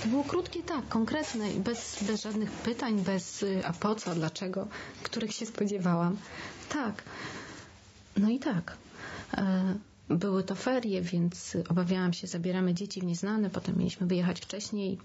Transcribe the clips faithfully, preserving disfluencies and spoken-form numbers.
To było krótkie, tak, konkretne, bez, bez żadnych pytań, bez a po co, dlaczego, których się spodziewałam. Tak. No i tak. Były to ferie, więc obawiałam się, zabieramy dzieci w nieznane, potem mieliśmy wyjechać wcześniej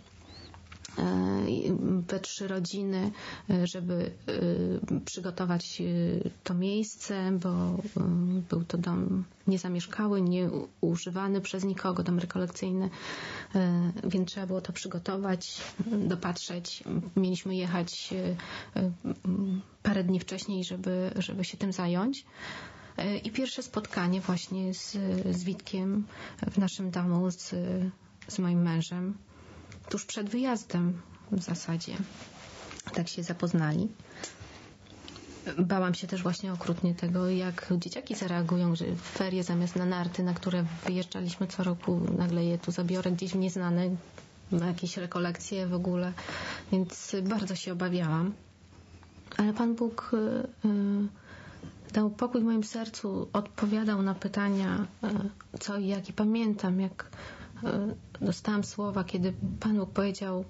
we trzy rodziny, żeby przygotować to miejsce, bo był to dom niezamieszkały, nieużywany przez nikogo, dom rekolekcyjny, więc trzeba było to przygotować, dopatrzeć. Mieliśmy jechać parę dni wcześniej, żeby, żeby się tym zająć. I pierwsze spotkanie właśnie z, z Witkiem w naszym domu, z, z moim mężem, tuż przed wyjazdem w zasadzie. Tak się zapoznali. Bałam się też właśnie okrutnie tego, jak dzieciaki zareagują, że w ferie zamiast na narty, na które wyjeżdżaliśmy co roku, nagle je tu zabiorę gdzieś w nieznane, na jakieś rekolekcje w ogóle. Więc bardzo się obawiałam. Ale Pan Bóg yy, dał pokój w moim sercu, odpowiadał na pytania, yy, co i jak. I pamiętam, jak dostałam słowa, kiedy Pan Bóg powiedział,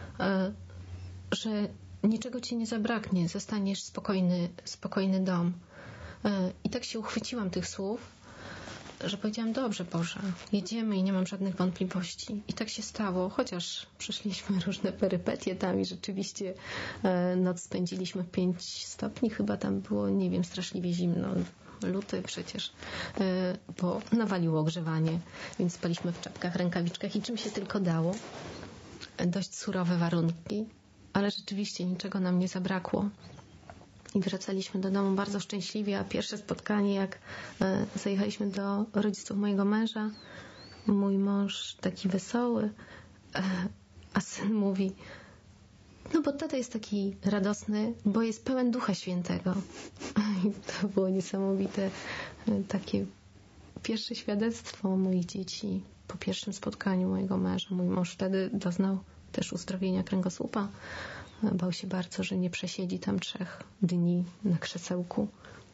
że niczego ci nie zabraknie, zostaniesz spokojny, spokojny dom. I tak się uchwyciłam tych słów, że powiedziałam, dobrze Boże, jedziemy i nie mam żadnych wątpliwości. I tak się stało, chociaż przeszliśmy różne perypetie tam i rzeczywiście noc spędziliśmy w pięć stopni, chyba tam było, nie wiem, straszliwie zimno. Luty przecież, bo nawaliło ogrzewanie, więc spaliśmy w czapkach, rękawiczkach i czym się tylko dało. Dość surowe warunki, ale rzeczywiście niczego nam nie zabrakło. I wracaliśmy do domu bardzo szczęśliwie, a pierwsze spotkanie, jak zajechaliśmy do rodziców mojego męża, mój mąż taki wesoły, a syn mówi, no bo tata jest taki radosny, bo jest pełen Ducha Świętego. I to było niesamowite, takie pierwsze świadectwo moich dzieci po pierwszym spotkaniu mojego męża. Mój mąż wtedy doznał też uzdrowienia kręgosłupa. Bał się bardzo, że nie przesiedzi tam trzech dni na krzesełku.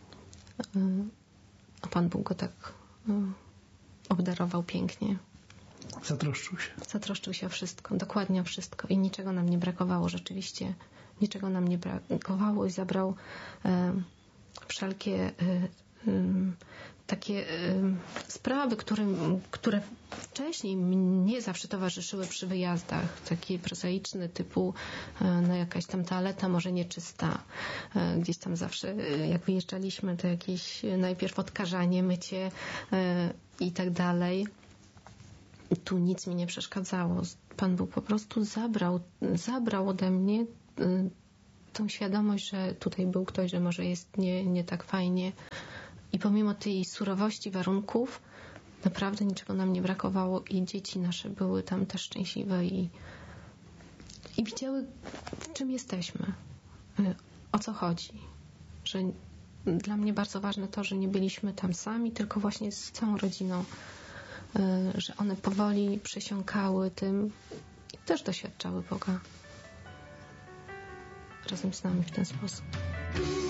A Pan Bóg go tak obdarował pięknie. Zatroszczył się. Zatroszczył się o wszystko, dokładnie o wszystko. I niczego nam nie brakowało, rzeczywiście. Niczego nam nie brakowało i zabrał e, wszelkie e, e, takie e, sprawy, które, które wcześniej mnie zawsze towarzyszyły przy wyjazdach. Takie prozaiczne typu e, no jakaś tam toaleta może nieczysta. E, gdzieś tam zawsze e, jak wyjeżdżaliśmy, to jakieś najpierw odkażanie, mycie e, i tak dalej. Tu nic mi nie przeszkadzało. Pan Bóg po prostu zabrał, zabrał ode mnie tą świadomość, że tutaj był ktoś, że może jest nie, nie tak fajnie. I pomimo tej surowości warunków naprawdę niczego nam nie brakowało i dzieci nasze były tam też szczęśliwe i, i widziały, w czym jesteśmy. O co chodzi. Że dla mnie bardzo ważne to, że nie byliśmy tam sami, tylko właśnie z całą rodziną. Że one powoli przesiąkały tym i też doświadczały Boga razem z nami w ten sposób.